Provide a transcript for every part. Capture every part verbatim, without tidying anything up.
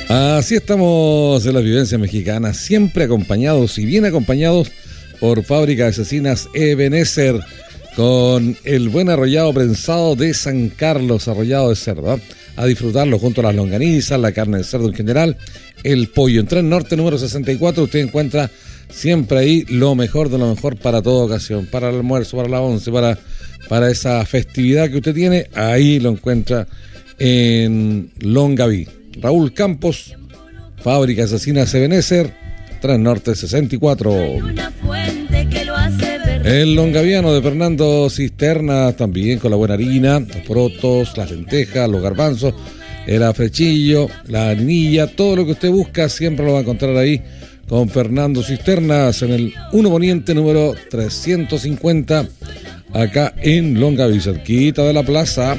Así estamos en las vivencias mexicanas, siempre acompañados y bien acompañados por Fábrica de Cecinas Ebenezer, con el buen arrollado prensado de San Carlos, arrollado de cerdo, ¿eh? A disfrutarlo junto a las longanizas, la carne de cerdo en general, el pollo. En Tren Norte número sesenta y cuatro usted encuentra siempre ahí lo mejor de lo mejor para toda ocasión, para el almuerzo, para la once, para, para esa festividad que usted tiene, ahí lo encuentra en Longaví. Raúl Campos, Fábrica de Cecinas Ebenezer, Tren Norte sesenta y cuatro. El longaviano de Fernando Cisterna, también con la buena harina, los porotos, las lentejas, los garbanzos, el afrechillo, la harinilla, todo lo que usted busca siempre lo va a encontrar ahí con Fernando Cisternas en el uno Poniente número trescientos cincuenta, acá en Longaví, cerquita de la plaza.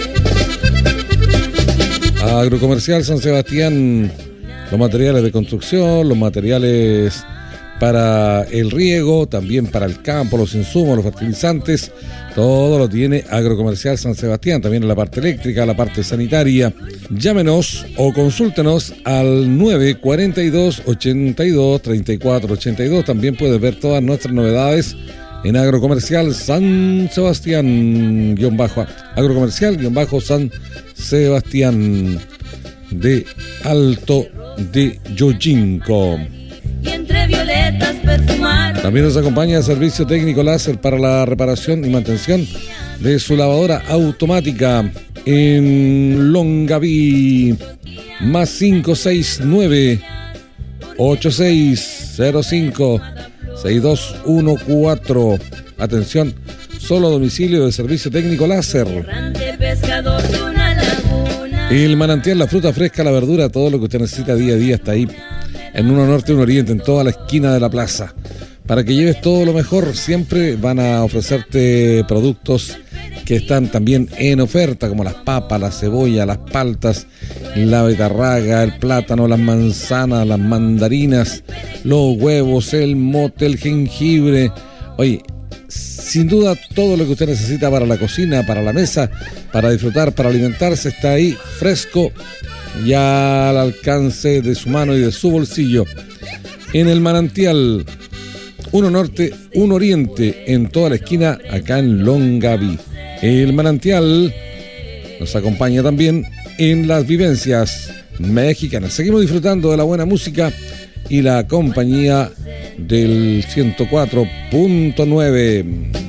Agrocomercial San Sebastián, los materiales de construcción, los materiales para el riego, también para el campo, los insumos, los fertilizantes, todo lo tiene Agrocomercial San Sebastián, también en la parte eléctrica, la parte sanitaria. Llámenos o consúltenos al nueve cuatro dos, ochenta y dos, treinta y cuatro ochenta y dos. También puedes ver todas nuestras novedades en Agrocomercial San Sebastián, guión bajo, Agrocomercial, guión bajo, San Sebastián de Alto de Yojinco. También nos acompaña el servicio técnico láser para la reparación y mantención de su lavadora automática en Longaví, más cinco seis nueve, ocho seis cero cinco, seis dos uno cuatro. Atención, solo a domicilio de servicio técnico láser. El manantial, la fruta fresca, la verdura, todo lo que usted necesita día a día está ahí en uno norte, uno oriente, en toda la esquina de la plaza. Para que lleves todo lo mejor, siempre van a ofrecerte productos que están también en oferta, como las papas, la cebolla, las paltas, la betarraga, el plátano, las manzanas, las mandarinas, los huevos, el mote, el jengibre. Oye, sin duda todo lo que usted necesita para la cocina, para la mesa, para disfrutar, para alimentarse, está ahí fresco y al alcance de su mano y de su bolsillo. En el manantial, uno norte, uno oriente, en toda la esquina, acá en Longaví. El manantial nos acompaña también en las vivencias mexicanas. Seguimos disfrutando de la buena música y la compañía del ciento cuatro punto nueve.